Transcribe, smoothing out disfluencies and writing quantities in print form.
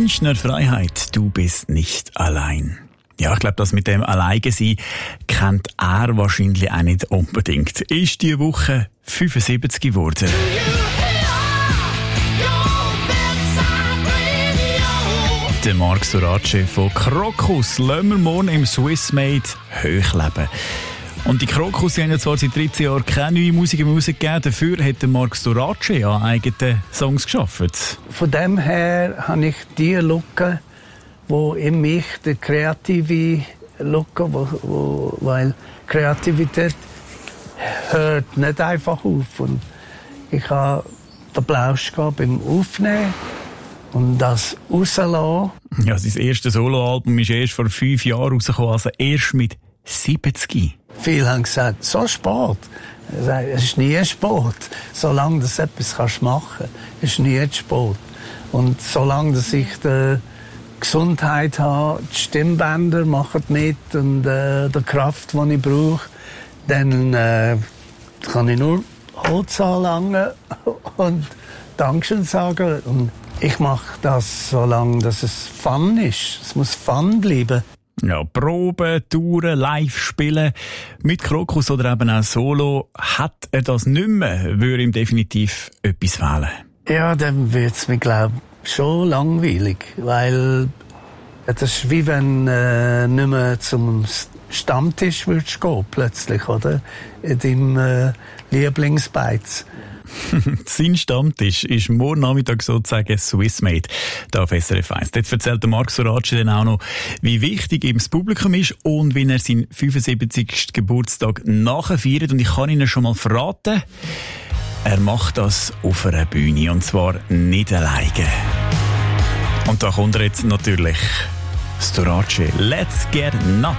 Münchner Freiheit, du bist nicht allein. Ja, ich glaube, das mit dem Alleine sein kennt er wahrscheinlich auch nicht unbedingt. Ist diese Woche 75 geworden. Der Marc Sorace von Krokus lassen wir morgen im Swissmade hochleben. Und die Krokus haben ja zwar seit 13 Jahren keine neue Musik mehr rausgegeben, dafür hat der Marc Sorace ja eigene Songs geschaffen. Von dem her habe ich die Lücke, wo in mich die kreative Lücke, weil Kreativität hört nicht einfach auf. Und ich habe den Plausch beim Aufnehmen und das rauslassen. Ja, sein erstes Soloalbum ist erst vor 5 Jahren rausgekommen, also erst mit 70. Viele haben gesagt, so spät. Es ist nie spät. Solange du etwas machen kannst, ist nie spät. Und solange dass ich die Gesundheit habe, die Stimmbänder machen mit und die Kraft, die ich brauche, dann kann ich nur Holz anlangen und Dankeschön sagen. Und ich mache das, solange dass es Fun ist. Es muss Fun bleiben. Ja, Proben, Touren, live spielen. Mit Krokus oder eben auch Solo hat er das nicht mehr, würde ihm definitiv etwas fehlen. Ja, dann wird es mir, glaube ich, schon langweilig. Weil das ist wie wenn nicht mehr zum Stammtisch würdest gehen, plötzlich, oder? In deinem Lieblingsbeiz. Sein Stammtisch ist morgen Nachmittag sozusagen Swissmade da auf SRF 1. Dort erzählt der Marc Sorace dann auch noch, wie wichtig ihm das Publikum ist und wie er seinen 75. Geburtstag nachfeiert. Und ich kann Ihnen schon mal verraten, er macht das auf einer Bühne und zwar nicht alleine. Und da kommt er jetzt natürlich, Sorace, Let's Get Nuts.